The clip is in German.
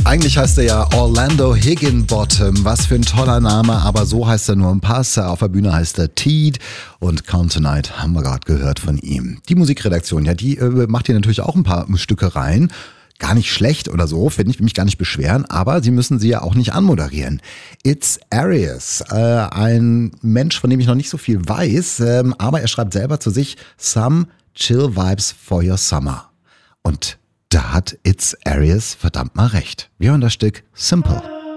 Eigentlich heißt er ja Orlando Higginbottom. Was für ein toller Name, aber so heißt er nur im Pass. Auf der Bühne heißt er Teed und Count Tonight haben wir gerade gehört von ihm. Die Musikredaktion, ja, die macht hier natürlich auch ein paar Stücke rein. Gar nicht schlecht oder so, finde ich, will mich gar nicht beschweren, aber sie müssen sie ja auch nicht anmoderieren. It's Arius, ein Mensch, von dem ich noch nicht so viel weiß, aber er schreibt selber zu sich Some Chill Vibes for Your Summer. Und da hat It's Arius verdammt mal recht. Wir hören das Stück Simple.